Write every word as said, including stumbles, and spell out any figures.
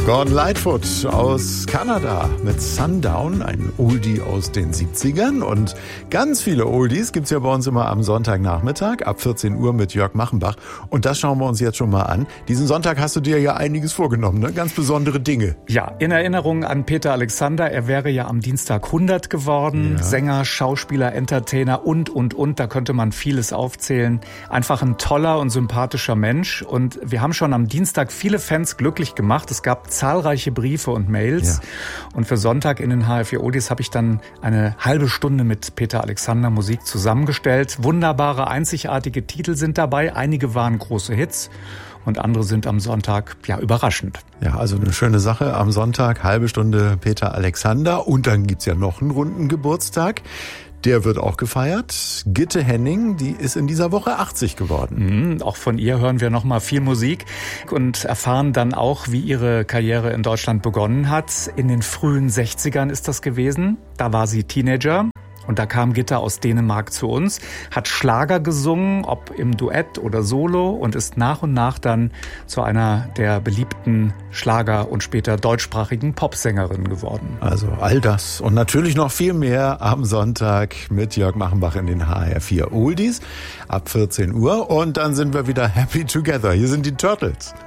Gordon Lightfoot aus Kanada mit Sundown, ein Oldie aus den siebzigern. Und ganz viele Oldies gibt's ja bei uns immer am Sonntagnachmittag ab vierzehn Uhr mit Jörg Machenbach. Und das schauen wir uns jetzt schon mal an. Diesen Sonntag hast du dir ja einiges vorgenommen, ne? Ganz besondere Dinge. Ja, in Erinnerung an Peter Alexander. Er wäre ja am Dienstag hundert geworden. Ja. Sänger, Schauspieler, Entertainer und, und, und. Da könnte man vieles aufzählen. Einfach ein toller und sympathischer Mensch. Und wir haben schon am Dienstag viele Fans glücklich gemacht. Es gab zahlreiche Briefe und Mails. Ja. Und für Sonntag in den H R vier Oldies habe ich dann eine halbe Stunde mit Peter Alexander Musik zusammengestellt. Wunderbare, einzigartige Titel sind dabei. Einige waren große Hits und andere sind am Sonntag ja überraschend. Ja, also eine schöne Sache. Am Sonntag halbe Stunde Peter Alexander. Und dann gibt's ja noch einen runden Geburtstag. Der wird auch gefeiert. Gitte Henning, die ist in dieser Woche achtzig geworden. Mhm, auch von ihr hören wir noch mal viel Musik und erfahren dann auch, wie ihre Karriere in Deutschland begonnen hat. In den frühen sechzigern ist das gewesen. Da war sie Teenager. Und da kam Gitte aus Dänemark zu uns, hat Schlager gesungen, ob im Duett oder Solo, und ist nach und nach dann zu einer der beliebten Schlager- und später deutschsprachigen Popsängerinnen geworden. Also all das und natürlich noch viel mehr am Sonntag mit Jörg Machenbach in den H R vier Oldies ab vierzehn Uhr. Und dann sind wir wieder happy together. Hier sind die Turtles.